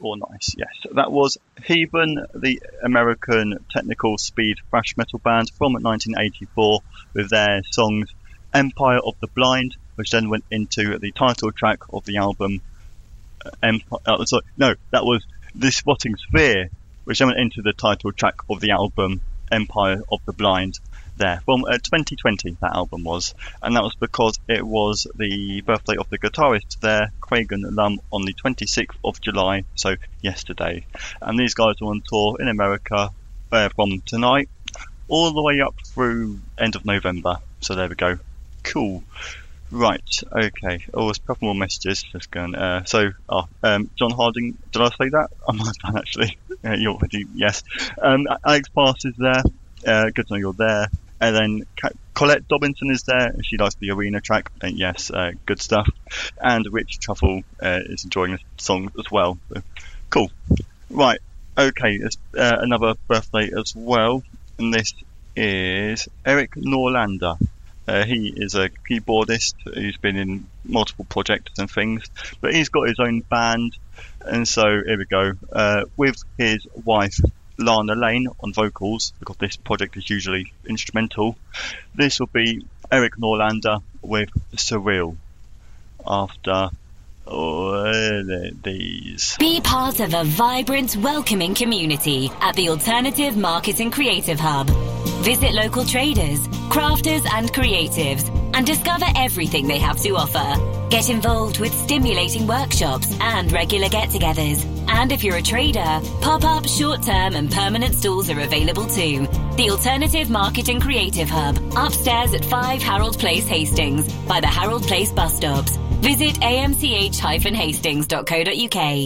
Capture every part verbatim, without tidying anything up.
or nice, yes. That was Heathen, the American technical speed thrash metal band from nineteen eighty-four, with their songs Empire of the Blind, which then went into the title track of the album. Uh, Empire, oh, sorry, no, that was The Spotting Sphere, which then went into the title track of the album Empire of the Blind. There from uh, twenty twenty, that album was, and that was because it was the birthday of the guitarist there, Craig Lum, on the twenty-sixth of July, so yesterday. And these guys are on tour in America uh, from tonight all the way up through end of November. So there we go. Cool. Right. Okay. Oh, there's a couple more messages. Just going. Uh, so, oh, um, John Harding. Did I say that? I might have done actually. Uh, you already. Yes. Um, Alex Pass is there. Uh, good to know you're there. And then Colette Dobinson is there. She likes the Arena track. And yes, uh, good stuff. And Rich Truffle uh, is enjoying the song as well. So, cool. Right. Okay. There's uh, another birthday as well. And this is Eric Norlander. Uh, he is a keyboardist who's been in multiple projects and things. But he's got his own band. And so, here we go. Uh, with his wife, Lana Lane, on vocals, because this project is usually instrumental. This will be Eric Norlander with Surreal after oh, these. Be part of a vibrant, welcoming community at the Alternative Marketing Creative Hub. Visit local traders, crafters and creatives and discover everything they have to offer. Get involved with stimulating workshops and regular get-togethers. And if you're a trader, pop-up, short-term and permanent stalls are available too. The Alternative Marketing Creative Hub, upstairs at five Harold Place, Hastings, by the Harold Place bus stops. Visit a m c h dash hastings dot co dot u k.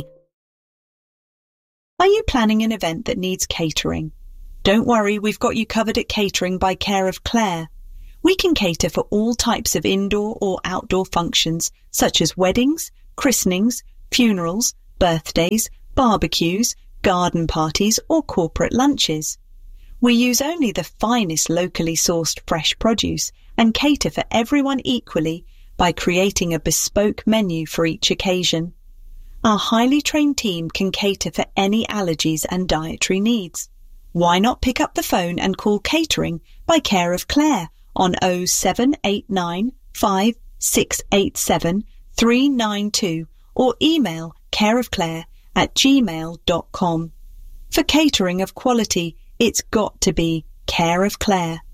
Are you planning an event that needs catering? Don't worry, we've got you covered at Catering by Care of Claire. We can cater for all types of indoor or outdoor functions, such as weddings, christenings, funerals, birthdays, barbecues, garden parties, or corporate lunches. We use only the finest locally sourced fresh produce and cater for everyone equally by creating a bespoke menu for each occasion. Our highly trained team can cater for any allergies and dietary needs. Why not pick up the phone and call Catering by Care of Claire on oh seven eight nine, five six eight seven, three nine two or email careofclaire at gmail dot com. For catering of quality, it's got to be Care of Claire.